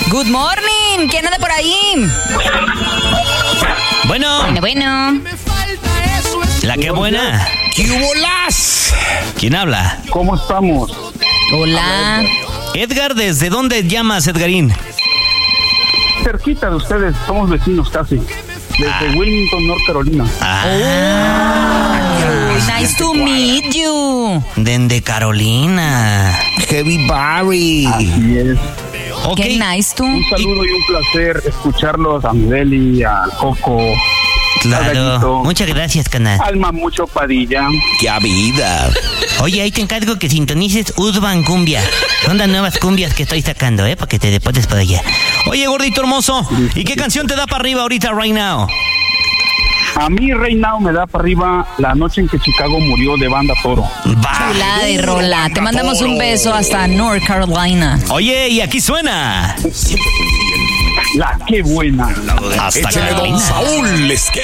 Good morning. ¿Quién anda por ahí? Bueno. La que buena. ¿Qué hubo las? ¿Quién habla? ¿Cómo estamos? Hola. Edgar, ¿desde dónde llamas, Edgarín? Cerquita de ustedes, somos vecinos casi. Desde Wilmington, North Carolina. Nice to meet you. Desde Carolina. Heavy Barry. Así es. Ok. Qué nice tú. Un saludo y un placer escucharlos a Miguel, a Coco, al Claro. Gallito, Muchas gracias, canal. al Mamucho Padilla. ¡Qué vida! Oye, ahí te encargo que sintonices Urban Cumbia. Son las nuevas cumbias que estoy sacando, para que te deportes por allá. Oye, gordito hermoso, ¿y qué canción te da para arriba ahorita, right now? A mí, Right Now, me da para arriba La noche en que Chicago murió de Banda Toro. Va. Chulada de rola. Te mandamos un beso hasta North Carolina. Oye, y aquí suena. La qué buena. Hasta Échale, don Carolina. Saúl, les